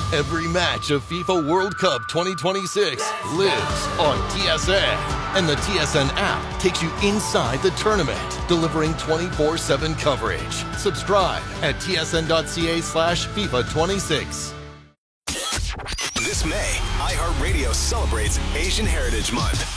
Every match of FIFA World Cup 2026 lives on TSN. And the TSN app takes you inside the tournament, delivering 24/7 coverage. Subscribe at tsn.ca/FIFA26. This May, iHeartRadio celebrates Asian Heritage Month.